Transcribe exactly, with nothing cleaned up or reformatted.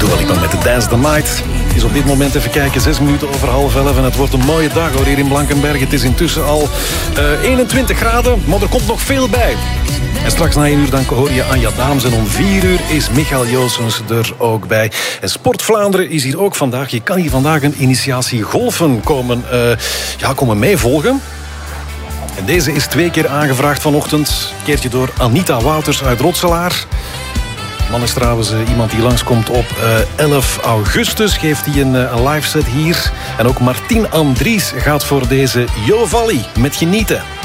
Terwijl ik dan met de Dance the Night. Het is op dit moment, even kijken, zes minuten over half elf. En het wordt een mooie dag hoor, hier in Blankenberg. Het is intussen al uh, eenentwintig graden, maar er komt nog veel bij. En straks na één uur dan hoor je Anja Daams. En om vier uur is Michael Joosens er ook bij. En Sport Vlaanderen is hier ook vandaag. Je kan hier vandaag een initiatie golfen komen, uh, ja, komen meevolgen. En deze is twee keer aangevraagd vanochtend. Een keertje door Anita Wouters uit Rotselaar. Man is trouwens uh, iemand die langskomt op uh, elf augustus. Geeft hij een, uh, een live set hier. En ook Martien Andries gaat voor deze Jovalli met genieten.